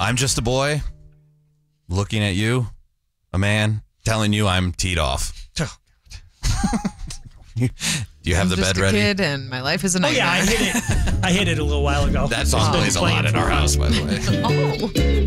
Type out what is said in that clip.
I'm just a boy looking at you, a man, telling you I'm teed off. Oh, Do you have the bed ready? I'm just a kid and my life is a Oh nightmare. yeah, I hit it a little while ago. That song plays a lot in our house, by the way. Oh.